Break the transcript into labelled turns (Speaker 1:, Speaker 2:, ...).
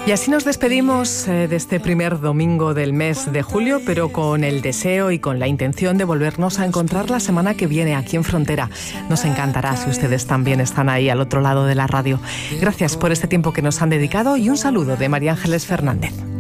Speaker 1: Y así nos despedimos de este primer domingo del mes de julio, pero con el deseo y con la intención de volvernos a encontrar la semana que viene aquí en Frontera. Nos encantará si ustedes también están ahí al otro lado de la radio. Gracias por este tiempo que nos han dedicado y un saludo de María Ángeles Fernández.